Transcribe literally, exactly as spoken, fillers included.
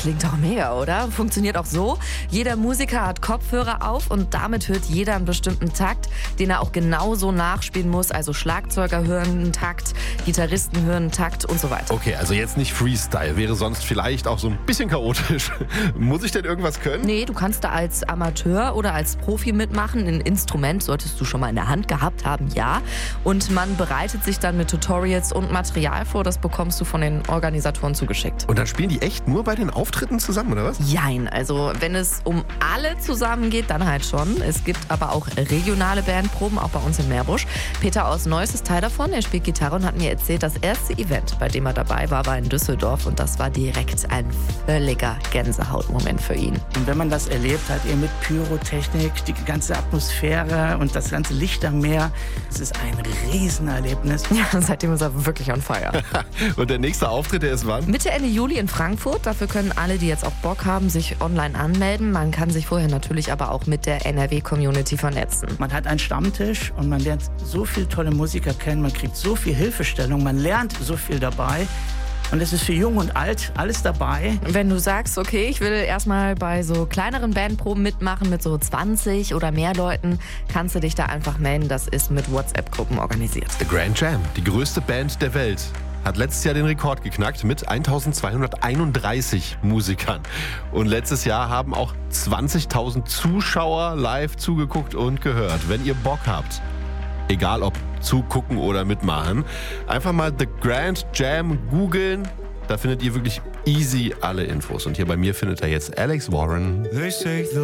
Klingt doch mega, oder? Funktioniert auch so. Jeder Musiker hat Kopfhörer auf und damit hört jeder einen bestimmten Takt, den er auch genauso nachspielen muss. Also Schlagzeuger hören einen Takt, Gitarristen hören einen Takt und so weiter. Okay, also jetzt nicht Freestyle, wäre sonst vielleicht auch so ein bisschen chaotisch. Muss ich denn irgendwas können? Nee, du kannst da als Amateur oder als Profi mitmachen. Ein Instrument solltest du schon mal in der Hand gehabt haben, ja. Und man bereitet sich dann mit Tutorials und Material vor. Das bekommst du von den Organisatoren zugeschickt. Und dann spielen die echt nur bei den Auftritten zusammen, oder was? Jein, also wenn es um alle zusammen geht, dann halt schon. Es gibt aber auch regionale Bandproben, auch bei uns in Meerbusch. Peter aus Neuss ist Teil davon. Er spielt Gitarre und hat mir erzählt, das erste Event, bei dem er dabei war, war in Düsseldorf. Und das war direkt ein völliger Gänsehautmoment für ihn. Und wenn man das erlebt hat, eben mit Pyrotechnik, die ganze Atmosphäre und das ganze Licht am Meer, das ist ein Riesenerlebnis. Ja, seitdem ist er wirklich on fire. Und der nächste Auftritt, der ist wann? Mitte, Ende Juli in Frankfurt. Dafür können alle, die jetzt auch Bock haben, sich online anmelden. Man kann sich vorher natürlich aber auch mit der N R W-Community vernetzen. Man hat einen Stammtisch und man lernt so viele tolle Musiker kennen, man kriegt so viel Hilfestellung, man lernt so viel dabei. Und es ist für Jung und Alt alles dabei. Wenn du sagst, okay, ich will erstmal bei so kleineren Bandproben mitmachen mit so zwanzig oder mehr Leuten, kannst du dich da einfach melden. Das ist mit WhatsApp-Gruppen organisiert. The Grand Jam, die größte Band der Welt, hat letztes Jahr den Rekord geknackt mit eintausendzweihunderteinunddreißig Musikern. Und letztes Jahr haben auch zwanzigtausend Zuschauer live zugeguckt und gehört. Wenn ihr Bock habt, egal ob zugucken oder mitmachen, einfach mal The Grand Jam googeln. Da findet ihr wirklich easy alle Infos. Und hier bei mir findet ihr jetzt Alex Warren.